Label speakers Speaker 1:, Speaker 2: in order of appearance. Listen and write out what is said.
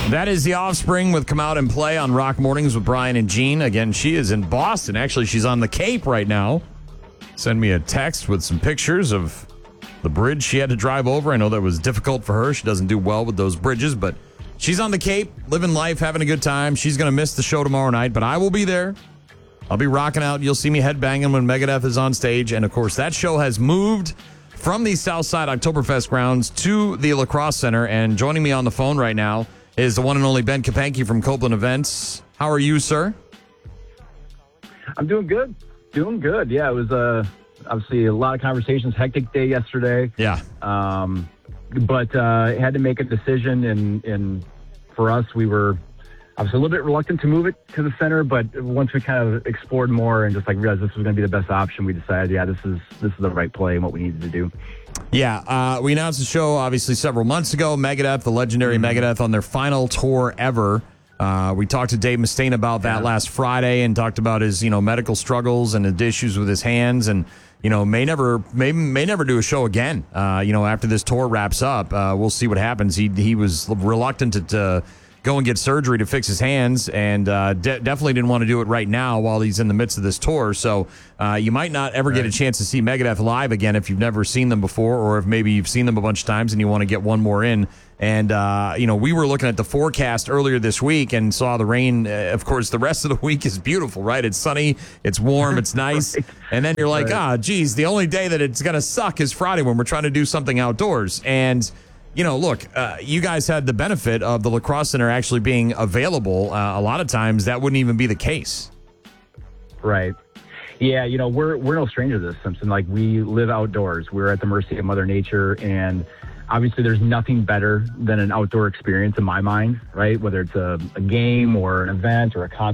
Speaker 1: That is The Offspring with Come Out and Play on Rock Mornings with Brian and Jean. Again, she is in Boston. Actually, she's on the Cape right now. Send me a text with some pictures of the bridge she had to drive over. I know that was difficult for her. She doesn't do well with those bridges, but she's on the Cape, living life, having a good time. She's going to miss the show tomorrow night, but I will be there. I'll be rocking out. You'll see me headbanging when Megadeth is on stage. And, of course, that show has moved from the Southside Oktoberfest grounds to the La Crosse Center. And joining me on the phone right now is the one and only Ben Kapanke from Copeland Events. How are you, sir?
Speaker 2: I'm doing good. Doing good. Yeah, it was obviously a lot of conversations, hectic day yesterday.
Speaker 1: Yeah.
Speaker 2: But had to make a decision, and for us, we were obviously a little bit reluctant to move it to the center, but once we kind of explored more and just realized this was going to be the best option, we decided, this is the right play and what we needed to do.
Speaker 1: Yeah, we announced the show, obviously, several months ago. Megadeth, the legendary Megadeth, on their final tour ever. We talked to Dave Mustaine about that last Friday and talked about his, medical struggles and the issues with his hands, and may never do a show again. After this tour wraps up, we'll see what happens. He was reluctant to go and get surgery to fix his hands, and definitely didn't want to do it right now while he's in the midst of this tour. So you might not ever get a chance to see Megadeth live again if you've never seen them before, or if maybe you've seen them a bunch of times and you want to get one more in. And, we were looking at the forecast earlier this week and saw the rain. Of course, the rest of the week is beautiful, right? It's sunny, it's warm, it's nice. Right. And then you're like, geez, the only day that it's going to suck is Friday when we're trying to do something outdoors. And look, you guys had the benefit of the La Crosse Center actually being available. A lot of times that wouldn't even be the case.
Speaker 2: Right. Yeah, we're no stranger to this, Simpson. We live outdoors. We're at the mercy of Mother Nature, and obviously there's nothing better than an outdoor experience in my mind, right? Whether it's a game or an event or a concert.